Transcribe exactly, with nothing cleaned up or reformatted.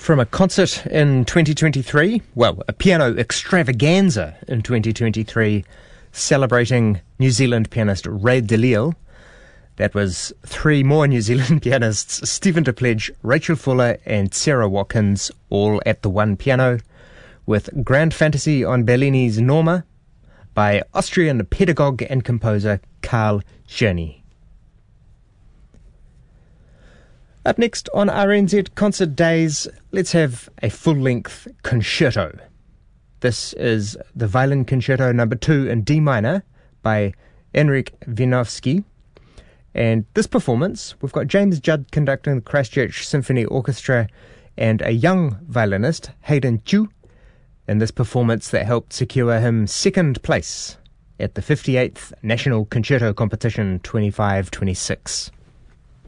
From a concert in twenty twenty-three, well, a piano extravaganza in twenty twenty-three, celebrating New Zealand pianist Ray Delisle. That was three more New Zealand pianists, Stephen DePledge, Rachel Fuller and Sarah Watkins, all at the one piano, with Grand Fantasy on Bellini's Norma by Austrian pedagogue and composer Carl Czerny. Up next on R N Z Concert Days, let's have a full-length concerto. This is the Violin Concerto number two in D minor by Enric Wieniawski. And this performance, we've got James Judd conducting the Christchurch Symphony Orchestra and a young violinist, Hayden Chu, in this performance that helped secure him second place at the fifty-eighth National Concerto Competition twenty-five twenty-six.